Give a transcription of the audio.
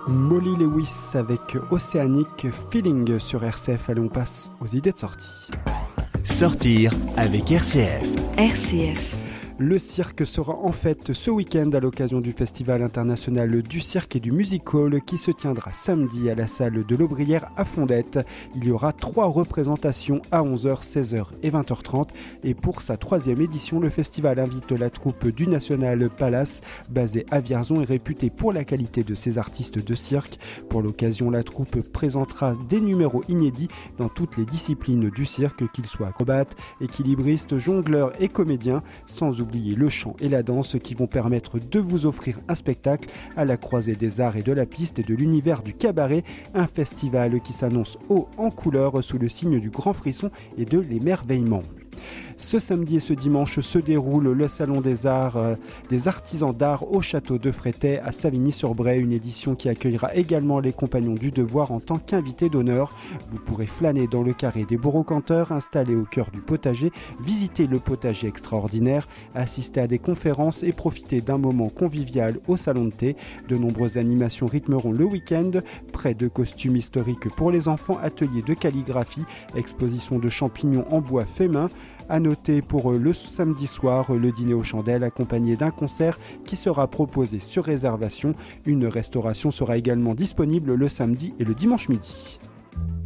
Molly Lewis avec Océanic Feeling sur RCF. Allez, on passe aux idées de sortie. Sortir avec RCF. RCF. Le cirque sera en fête ce week-end à l'occasion du Festival international du cirque et du music-hall qui se tiendra samedi à la salle de l'Aubrière à Fondette. Il y aura 3 représentations à 11h, 16h et 20h30. Et pour sa 3e édition, le festival invite la troupe du National Palace, basée à Vierzon et réputée pour la qualité de ses artistes de cirque. Pour l'occasion, la troupe présentera des numéros inédits dans toutes les disciplines du cirque, qu'ils soient acrobates, équilibristes, jongleurs et comédiens, sans oublier le chant et la danse qui vont permettre de vous offrir un spectacle à la croisée des arts et de la piste et de l'univers du cabaret, un festival qui s'annonce haut en couleur sous le signe du grand frisson et de l'émerveillement. Ce samedi et ce dimanche se déroule le Salon des Arts, des artisans d'art au château de Frétais à Savigny-sur-Bray, une édition qui accueillera également les compagnons du devoir en tant qu'invités d'honneur. Vous pourrez flâner dans le carré des Beaurecanteurs, installé au cœur du potager, visiter le potager extraordinaire, assister à des conférences et profiter d'un moment convivial au salon de thé. De nombreuses animations rythmeront le week-end, près de costumes historiques pour les enfants, ateliers de calligraphie, exposition de champignons en bois fait main. À noter pour le samedi soir, le dîner aux chandelles accompagné d'un concert qui sera proposé sur réservation. Une restauration sera également disponible le samedi et le dimanche midi.